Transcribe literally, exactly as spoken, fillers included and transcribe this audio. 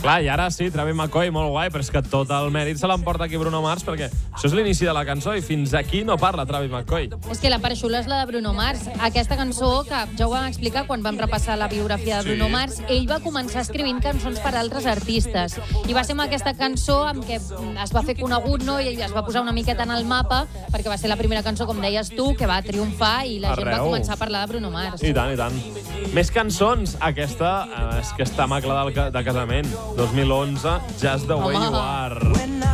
Clar, i ara sí, Travis McCoy, molt guai, però és que tot el mèrit se l'emporta aquí Bruno Mars, perquè això és l'inici de la cançó i fins aquí no parla Travis McCoy. És que la part xula és la de Bruno Mars. Aquesta cançó, que ja ho vam explicar quan vam repassar la biografia de Bruno Mars, ell va començar escrivint cançons per a altres artistes. I va ser amb aquesta cançó amb què es va fer conegut, no? I es va posar una miqueta en el mapa, perquè va ser la primera cançó, com deies tu, que va triomfar i la gent va començar a parlar de Bruno Mars. I tant, i tant. Més cançons. Aquesta és que està macla de casament. dos mil onze, Just the Way You Are.